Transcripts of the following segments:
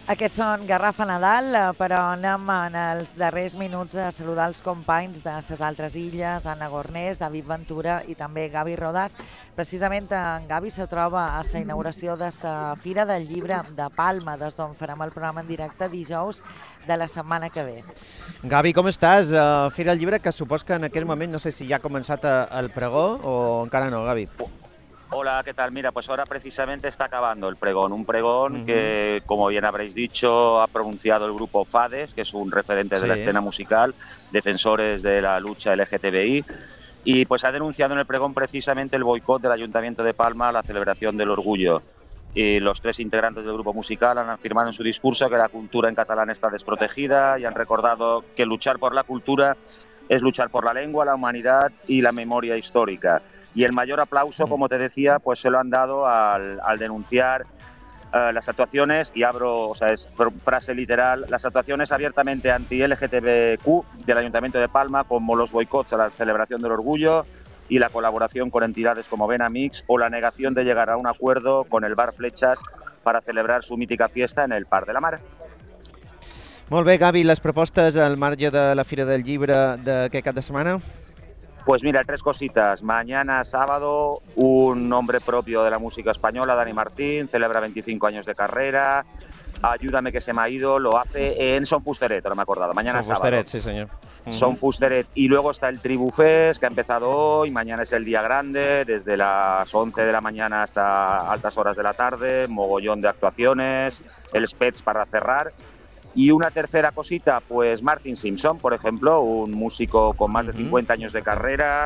Aquests són Garrafa Nadal, però anem en els darrers minuts a saludar els companys de les altres illes, Anna Gornés, David Ventura i també Gavi Rodas. Precisament en Gavi se troba a la inauguració de la Fira del Llibre de Palma, des d'on farem el programa en directe dijous de la setmana que ve. Gavi, com estàs? Fira del Llibre, que supos que en aquell moment, no sé si ja ha començat el pregó o encara no, Gavi. Hola, ¿qué tal? Mira, pues ahora precisamente está acabando el pregón, un pregón que, como bien habréis dicho, ha pronunciado el grupo FADES, que es un referente de la escena musical, defensores de la lucha LGTBI, y pues ha denunciado en el pregón precisamente el boicot del Ayuntamiento de Palma a la celebración del orgullo. Y los tres integrantes del grupo musical han afirmado en su discurso que la cultura en catalán está desprotegida y han recordado que luchar por la cultura es luchar por la lengua, la humanidad y la memoria histórica. Y el mayor aplauso, como te decía, pues se lo han dado al denunciar las actuaciones, y abro, o sea, es frase literal, las actuaciones abiertamente anti-LGTBQ del Ayuntamiento de Palma, como los boicots a la celebración del orgullo y la colaboración con entidades como Benamix, o la negación de llegar a un acuerdo con el Bar Flechas para celebrar su mítica fiesta en el Parc de la Mar. Molt bé, Gavi, les propostes al marge de la Fira del Llibre d'aquest cap de setmana? Pues mira, tres cositas. Mañana sábado, un nombre propio de la música española, Dani Martín, celebra 25 años de carrera. Ayúdame que se me ha ido, lo hace en Son Fusteret, no me he acordado. Mañana Son sábado. Fusteret, sí, señor. Son Fusteret. Y luego está el Tribufest, que ha empezado hoy. Mañana es el día grande, desde las 11 de la mañana hasta altas horas de la tarde. Mogollón de actuaciones, el Spets para cerrar. Y una tercera cosita, pues Martin Simpson, por ejemplo, un músico con más de 50 años de carrera,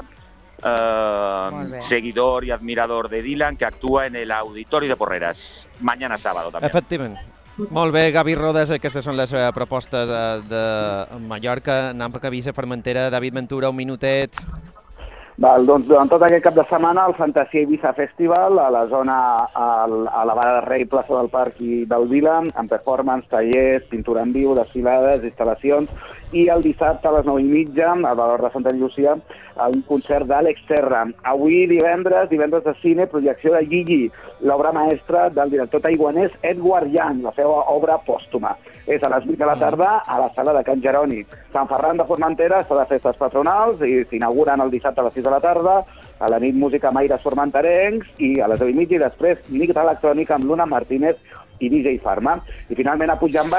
seguidor y admirador de Dylan, que actúa en el Auditorio de Porreras, mañana sábado també. Efectivament. Molt bé, Gavi Rodas, aquestes són les propostes de Mallorca. Anem cap a Visa Formentera. David Ventura, un minutet. Val, doncs durant tot aquest cap de setmana el Fantasia Ibiza Festival a la zona a la Vara del Rei, plaça del Parc i del Vila, amb performance, tallers, pintura en viu, desfilades, instal·lacions, i el dissabte a les 9:30 a Valor de Santa Llúcia un concert d'Àlex Serra. Avui divendres de cine, projecció de Gigi, l'obra maestra del director taiwanès Edward Yang, la seva obra pòstuma. És a les 8 de la tarda a la sala de Can Jeroni. Sant Ferran de Formentera està de festes patronals i s'inauguren el dissabte a les 6 de la tarda, a la nit música amb aires formenterencs i a les 10:30 i després nit electrònica amb Luna Martínez i DJ Farma. I finalment a Puigdembar